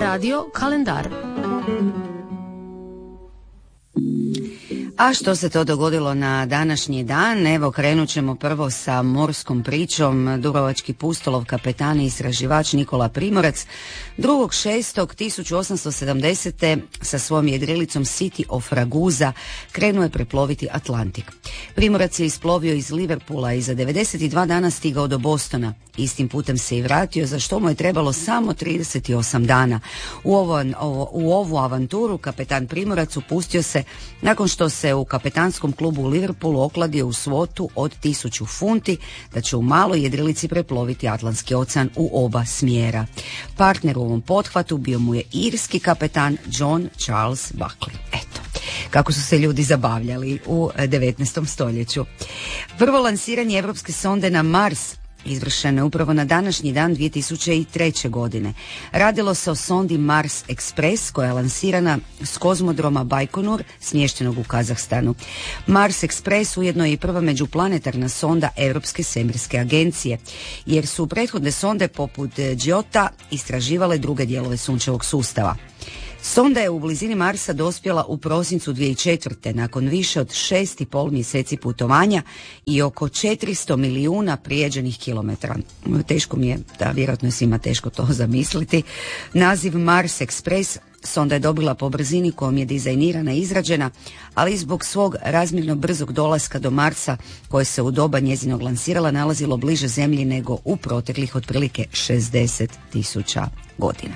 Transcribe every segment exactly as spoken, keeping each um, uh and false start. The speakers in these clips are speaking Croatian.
Radio kalendar. A što se to dogodilo na današnji dan? Evo, krenut ćemo prvo sa morskom pričom. Dubrovački pustolov, kapetan i istraživač Nikola Primorac drugog šestog tisuću osamsto sedamdesete. sa svojom jedrilicom City of Ragusa krenuo je preploviti Atlantik. Primorac je isplovio iz Liverpoola i za devedeset dva dana stigao do Bostona. Istim putem se i vratio, za što mu je trebalo samo trideset osam dana. U, ovo, u ovu avanturu kapetan Primorac upustio se nakon što se u kapetanskom klubu u Liverpoolu okladio u svotu od tisuću funti da će u maloj jedrilici preploviti Atlantski ocean u oba smjera. Partner u ovom pothvatu bio mu je irski kapetan John Charles Buckley. Eto, kako su se ljudi zabavljali u devetnaestom stoljeću. Prvo lansiranje evropske sonde na Mars izvršeno je upravo na današnji dan dvije tisuće treće. godine. Radilo se o sondi Mars Express koja je lansirana s kozmodroma Bajkonur smještenog u Kazahstanu. Mars Express ujedno je i prva međuplanetarna sonda Europske svemirske agencije, jer su prethodne sonde poput Giota istraživale druge dijelove sunčevog sustava. Sonda je u blizini Marsa dospjela u prosincu dvije tisuće četvrte. nakon više od šest i pol mjeseci putovanja i oko četiristo milijuna prijeđenih kilometara. Teško mi je, da vjerojatno je svima teško to zamisliti. Naziv Mars Express sonda je dobila po brzini kojom je dizajnirana i izrađena, ali zbog svog razmjerno brzog dolaska do Marsa, koje se u doba njezinog lansirala nalazilo bliže Zemlji nego u proteklih otprilike šezdeset tisuća godina.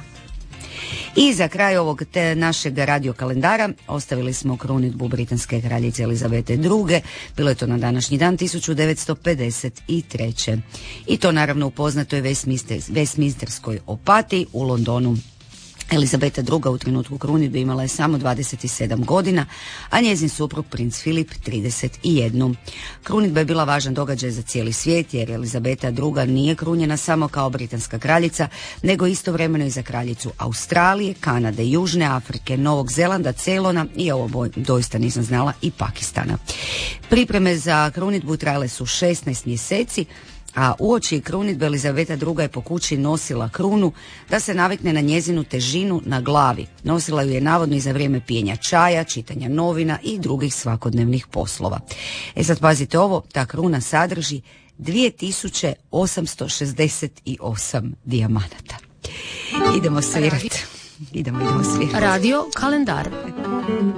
I za kraj ovog te našeg radio kalendara ostavili smo krunidbu britanske kraljice Elizabete druge. Bilo je to na današnji dan tisuću devetsto pedeset treće. I to naravno u poznatoj Westminsterskoj opatiji u Londonu. Elizabeta druga u trenutku krunidbe imala je samo dvadeset sedam godina, a njezin suprug princ Filip trideset jedan. Krunidba je bila važan događaj za cijeli svijet, jer Elizabeta druga nije krunjena samo kao britanska kraljica, nego istovremeno i za kraljicu Australije, Kanade, Južne Afrike, Novog Zelanda, Celona i ovo doista nisam znala i Pakistana. Pripreme za krunidbu trajale su šesnaest mjeseci, a uoči krunidbe Elizabeta druga je po kući nosila krunu da se navikne na njezinu težinu na glavi. Nosila ju je navodno i za vrijeme pijenja čaja, čitanja novina i drugih svakodnevnih poslova. E sad pazite ovo, ta kruna sadrži dvije tisuće osamsto šezdeset osam dijamanata. Idemo svirati. Idemo, idemo svirati. Radio kalendar.